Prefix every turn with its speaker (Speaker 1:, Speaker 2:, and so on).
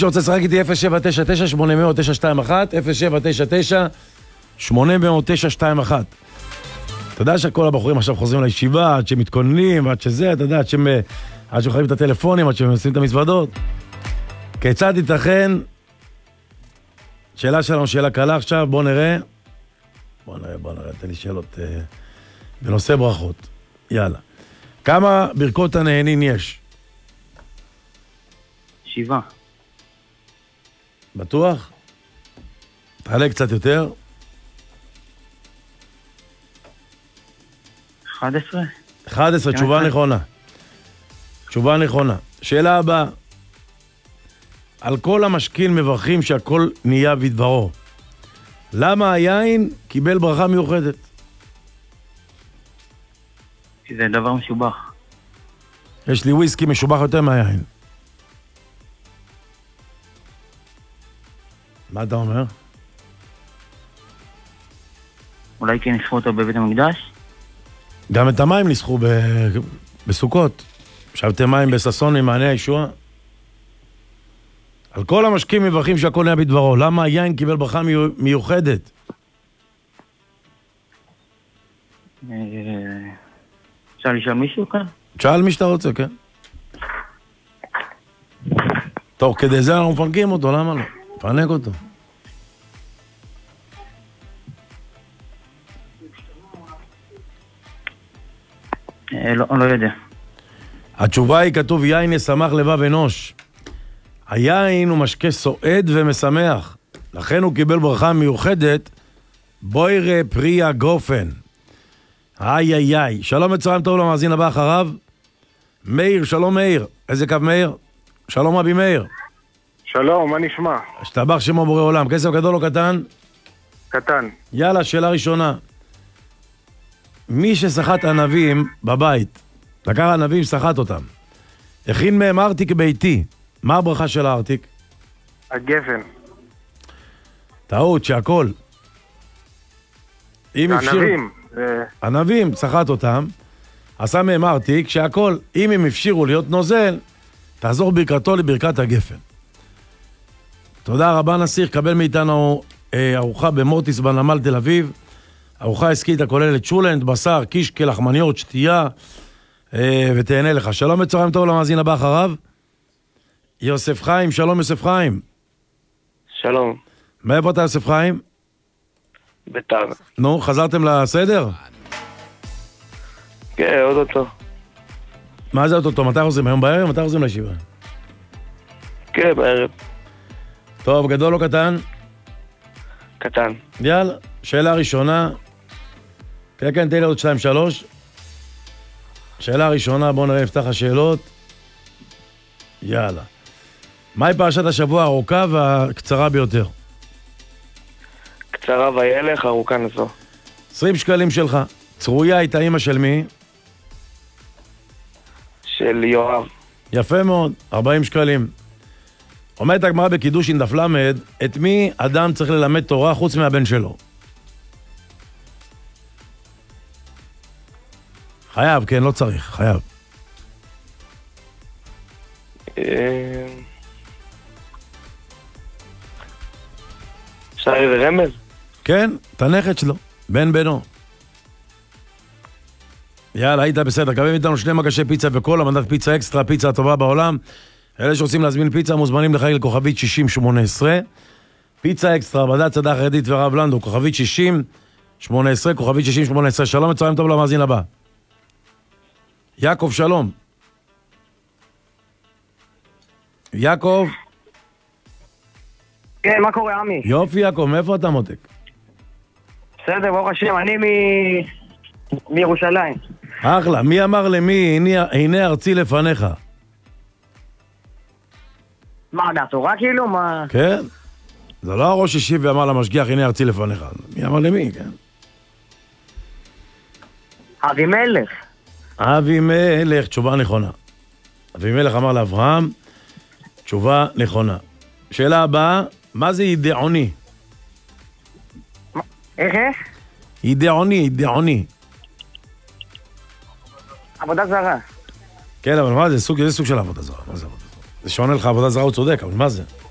Speaker 1: שרוצה לשחק איתי 0799-800-921, 0799-800-921. אתה יודע שכל הבחורים עכשיו חוזרים לישיבה, עד שהם מתכוננים, עד שזה, אתה יודע, עד שהם מחייבים את הטלפונים, עד שהם עושים את המזוודות. כיצד ייתכן? שאלה שלנו, שאלה קלה עכשיו, בוא נראה, תן לי שאלות בנושא ברכות. יאללה. כמה ברכות הנהנין יש?
Speaker 2: 7.
Speaker 1: בטוח? תעלה קצת יותר.
Speaker 2: 11.
Speaker 1: 11, תשובה נכונה. תשובה נכונה. שאלה הבאה. על כל המשכין מברכים שהכל נהיה בדברו. למה היין קיבל ברכה מיוחדת?
Speaker 2: כי זה דבר משובח.
Speaker 1: יש לי וויסקי משובח יותר מהיין. מה אתה אומר?
Speaker 2: אולי כן ניסחו אותו בבית המקדש?
Speaker 1: גם את המים ניסחו בסוכות. שבתם מים בססון ממענה הישועה. על כל המשקים מברכים שהכל נהיה בדברו. למה היין קיבל ברכה מיוחדת?
Speaker 2: אפשר לשאול מישהו כאן?
Speaker 1: תשאל מי שאתה רוצה, כן. טוב, כדי זה אנחנו מפנקים אותו, למה לא? פנק אותו.
Speaker 2: לא יודע.
Speaker 1: התשובה היא, כתוב, יין ישמח לבב אנוש. היין הוא משקה סועד ומשמח. לכן הוא קיבל ברכה מיוחדת, בוירה פריה גופן. איי. שלום וצהריים טוב למאזין הבא אחריו. מאיר, שלום מאיר. איזה קו מאיר? שלום רבי מאיר.
Speaker 3: שלום, מה נשמע?
Speaker 1: השתבח שמו בורא עולם. כסף גדול או קטן?
Speaker 3: קטן.
Speaker 1: יאללה, שאלה ראשונה. מי ששחט ענבים בבית, לקח ענבים, שחט אותם. הכין מהם ארטיק ביתי. מה הברכה של הארטיק?
Speaker 3: הגפן.
Speaker 1: טעות, שהכל.
Speaker 3: ענבים.
Speaker 1: ענבים, שחט אותם. עשה מהם ארטיק, שהכל, אם הם אפשירו להיות נוזל, תעזור ברכתו לברכת הגפן. תודה רבה נסיך, קבל מאיתנו ארוחה במורטיס בנמל תל אביב. ארוחה עסקית הכוללת שולנט, בשר, קישקע, לחמניות, שתייה, ותהנה לך. שלום וצהריים טוב למאזין הבא אחריו. יוסף חיים, שלום יוסף חיים.
Speaker 3: שלום.
Speaker 1: מאיפה אתה יוסף חיים?
Speaker 3: ביתר.
Speaker 1: נו, חזרתם לסדר?
Speaker 3: כן, עוד אותו.
Speaker 1: מה זה אותו? מתי חוזרים? היום בערב? מתי חוזרים לישיבה?
Speaker 3: כן, בערב.
Speaker 1: טוב, גדול או קטן?
Speaker 3: קטן.
Speaker 1: יאללה, שאלה ראשונה. כן, תן לי עוד 2-3. שאלה ראשונה, בואו נראה, נפתח השאלות. יאללה. מהי פרשת השבוע הארוכה והקצרה ביותר?
Speaker 3: קצרה וילך, ארוכה נזו.
Speaker 1: 20 שקלים שלך. צרויה הייתה אמא של מי?
Speaker 3: של יואב.
Speaker 1: יפה מאוד, 40 שקלים. אומרת הגמרא בקידושין דף למד, את מי אדם צריך ללמד תורה חוץ מהבן שלו? חייב, כן, לא צריך, חייב.
Speaker 3: אפשר איזה רמז?
Speaker 1: כן, את הנכד שלו, בן בנו. יאללה, היית בסדר, קבל איתנו 2 מגשי פיצה וקולה, מנדט פיצה אקסטרה, פיצה הטובה בעולם. אלה שרוצים להזמין פיצה מוזמנים לחייג לכוכבית 6018. פיצה אקסטרה, בד"ץ צד"ל חרדית ורב לנדו, כוכבית 6018, כוכבית 6018. שלום וצהריים טוב למאזין הבא. יעקב, שלום. יעקב.
Speaker 4: כן, מה קורה, עמי?
Speaker 1: יופי, יעקב, מאיפה אתה מותק?
Speaker 4: בסדר, ברוך השם, אני מירושלים.
Speaker 1: אחלה, מי אמר למי, הנה ארצי לפניך?
Speaker 4: מה, מהתורה כאילו? מה?
Speaker 1: כן. זה לא הראש השיב ואמר למשגיח, הנה ארצי לפניך. מי אמר למי, כן?
Speaker 4: אבימלך.
Speaker 1: אבימלך, תשובה נכונה. אבימלך אמר לאברהם, תשובה נכונה. שאלה הבאה, מה זה ידעוני?
Speaker 4: איך?
Speaker 1: ידעוני.
Speaker 4: עבודה זרה.
Speaker 1: כן, אבל מה זה? איזה סוג של עבודה זרה? מה זה עבודה זרה? זה שעונה לך עבודה זרה, הוא צודק, אבל מה זה?